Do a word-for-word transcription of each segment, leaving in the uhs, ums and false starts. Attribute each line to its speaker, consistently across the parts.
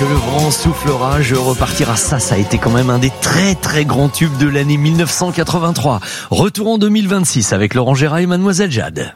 Speaker 1: que le vent soufflera, je repartira. Ça, ça a été quand même un des très très grands tubes de l'année mille neuf cent quatre-vingt-trois. Retour en deux mille vingt-six avec Laurent Gérard et Mademoiselle Jade.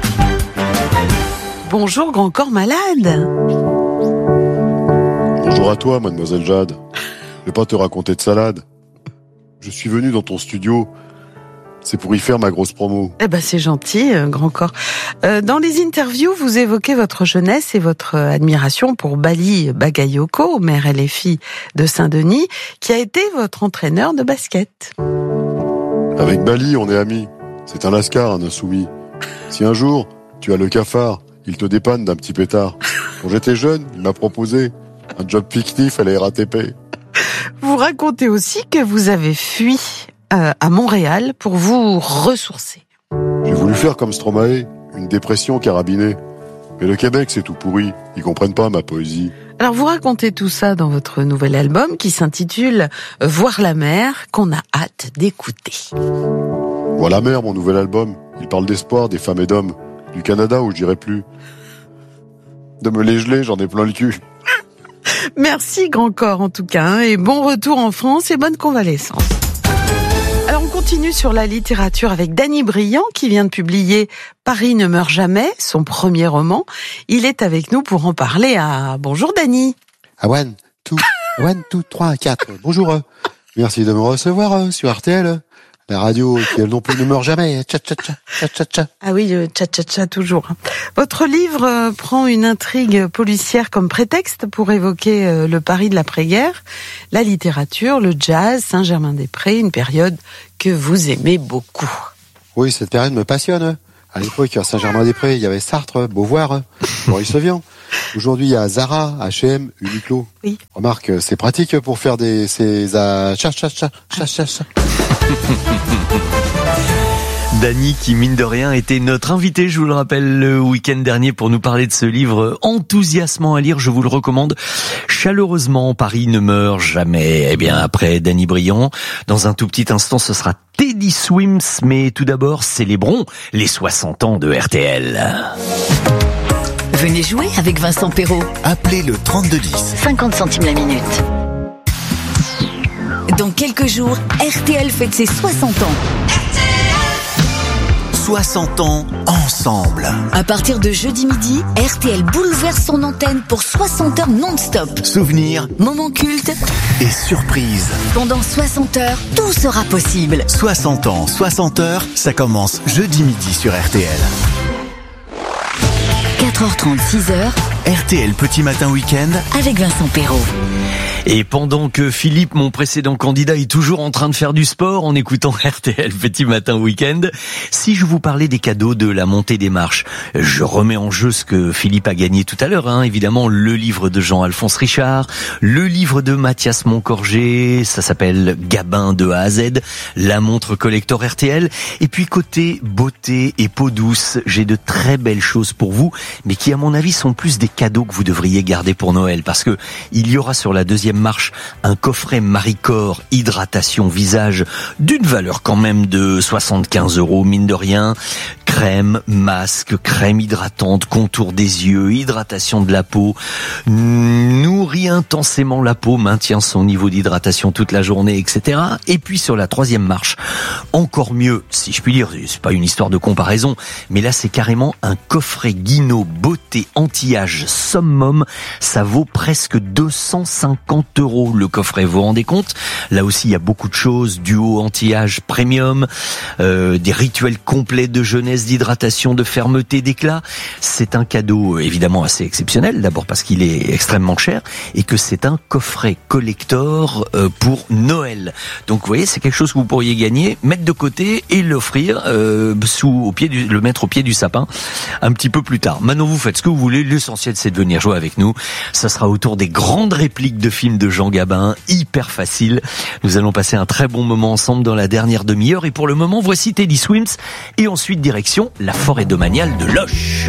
Speaker 2: Bonjour Grand Corps Malade.
Speaker 3: Bonjour à toi, Mademoiselle Jade. Je vais pas te raconter de salade. Je suis venu dans ton studio. C'est pour y faire ma grosse promo.
Speaker 2: Eh ben c'est gentil, euh, Grand Corps. Euh, dans les interviews, vous évoquez votre jeunesse et votre admiration pour Bali Bagayoko, maire L F I de Saint-Denis, qui a été votre entraîneur de basket.
Speaker 3: Avec Bali, on est amis. C'est un lascar, un insoumis. Si un jour, tu as le cafard, il te dépanne d'un petit pétard. Quand j'étais jeune, il m'a proposé un job fictif à la R A T P.
Speaker 2: Vous racontez aussi que vous avez fui euh, à Montréal pour vous ressourcer.
Speaker 3: J'ai voulu faire comme Stromae, une dépression carabinée. Mais le Québec, c'est tout pourri. Ils comprennent pas ma poésie.
Speaker 2: Alors vous racontez tout ça dans votre nouvel album qui s'intitule « Voir la mer » qu'on a hâte d'écouter.
Speaker 3: Vois la mer, mon nouvel album. Il parle d'espoir, des femmes et d'hommes. Du Canada où j'irai plus. De me les geler, j'en ai plein le cul.
Speaker 2: Merci Grand Corps en tout cas, hein, et bon retour en France et bonne convalescence. Alors on continue sur la littérature avec Danny Briand qui vient de publier Paris ne meurt jamais, son premier roman. Il est avec nous pour en parler. À... Bonjour Danny.
Speaker 3: Ah one, two, one, two, trois, quatre. Bonjour. Merci de me recevoir euh, sur R T L. La radio qui, elle non plus, ne meurt jamais. Tcha, tcha, tcha, tcha, tcha, tcha.
Speaker 2: Ah oui, le tcha, tcha, tcha, toujours. Votre livre euh, prend une intrigue policière comme prétexte pour évoquer euh, le Paris de l'après-guerre, la littérature, le jazz, Saint-Germain-des-Prés, une période que vous aimez beaucoup.
Speaker 3: Oui, cette période me passionne. À l'époque, à Saint-Germain-des-Prés, il y avait Sartre, Beauvoir, Boris Vian. Aujourd'hui, il y a Zara, H et M, Uniqlo.
Speaker 2: Oui.
Speaker 3: Remarque, c'est pratique pour faire des, ces, ah, cha, cha, cha, cha, cha, cha.
Speaker 1: Danny qui, mine de rien, était notre invité, je vous le rappelle, le week-end dernier pour nous parler de ce livre enthousiasmant à lire. Je vous le recommande chaleureusement. Paris ne meurt jamais. Eh bien, après Danny Briand, dans un tout petit instant, ce sera Teddy Swims. Mais tout d'abord, célébrons les soixante ans de R T L.
Speaker 4: Venez jouer avec Vincent Perrault.
Speaker 5: Appelez le trente-deux dix.
Speaker 4: cinquante centimes la minute. Dans quelques jours, R T L fête ses soixante ans.
Speaker 5: soixante ans ensemble.
Speaker 4: À partir de jeudi midi, R T L bouleverse son antenne pour soixante heures non-stop.
Speaker 5: Souvenirs,
Speaker 4: Moments cultes
Speaker 5: et surprises.
Speaker 4: Pendant soixante heures, tout sera possible.
Speaker 5: soixante ans, soixante heures, ça commence jeudi midi sur R T L.
Speaker 4: quatre heures trente, six heures.
Speaker 5: R T L Petit Matin Week-end
Speaker 4: avec Vincent Perrault.
Speaker 1: Et pendant que Philippe, mon précédent candidat, est toujours en train de faire du sport en écoutant R T L Petit Matin Week-end, si je vous parlais des cadeaux de la montée des marches, je remets en jeu ce que Philippe a gagné tout à l'heure, hein, évidemment le livre de Jean-Alphonse Richard, le livre de Mathias Moncorgé, ça s'appelle Gabin de A à Z, la montre collector R T L, et puis côté beauté et peau douce, j'ai de très belles choses pour vous, mais qui à mon avis sont plus des cadeaux que vous devriez garder pour Noël, parce que il y aura sur la deuxième marche un coffret Maricore hydratation visage d'une valeur quand même de soixante-quinze euros, mine de rien. Crème, masque, crème hydratante, contour des yeux, hydratation de la peau, nourrit intensément la peau, maintient son niveau d'hydratation toute la journée, et cetera. Et puis sur la troisième marche, encore mieux, si je puis dire, c'est pas une histoire de comparaison, mais là c'est carrément un coffret Guino beauté anti-âge summum, ça vaut presque deux cent cinquante euros le coffret, vous vous rendez compte? Là aussi il y a beaucoup de choses, duo anti-âge premium, euh, des rituels complets de jeunesse, d'hydratation, de fermeté, d'éclat. C'est un cadeau évidemment assez exceptionnel, d'abord parce qu'il est extrêmement cher et que c'est un coffret collector euh, pour Noël. Donc vous voyez, c'est quelque chose que vous pourriez gagner, mettre de côté et l'offrir euh, sous au pied du, le mettre au pied du sapin un petit peu plus tard. Maintenant vous faites ce que vous voulez, l'essentiel c'est de venir jouer avec nous. Ça sera autour des grandes répliques de films de Jean Gabin, hyper facile. Nous allons passer un très bon moment ensemble dans la dernière demi-heure et pour le moment voici Teddy Swims et ensuite direction la forêt domaniale de Loches.